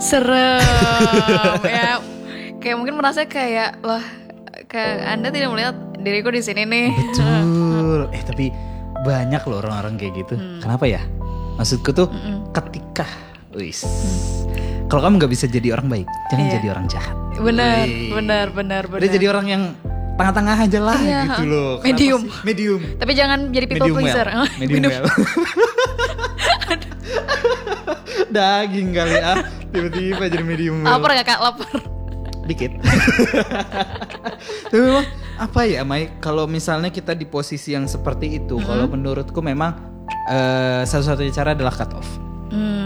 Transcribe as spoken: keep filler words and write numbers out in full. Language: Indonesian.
serem ya. Kayak mungkin merasa kayak lah, kayak Anda tidak melihat diriku di sini nih. Betul. eh tapi banyak loh orang-orang kayak gitu. Hmm. Kenapa ya? Maksudku tuh Mm-mm. ketika, wis, hmm. kalau kamu nggak bisa jadi orang baik, jangan iya. jadi orang jahat. Benar, Wih. benar, benar, benar. Udah jadi orang yang tengah-tengah aja lah iya. gitu loh. Medium. Medium. Tapi jangan jadi people Medium pleaser. Well. Medium well. Daging kali ah, tiba-tiba jadi medium well. Lapar gak kak? Lapar. Dikit. Tapi memang apa ya Mai, kalau misalnya kita di posisi yang seperti itu, mm-hmm. kalau menurutku memang uh, satu-satunya cara adalah cut off. Mm.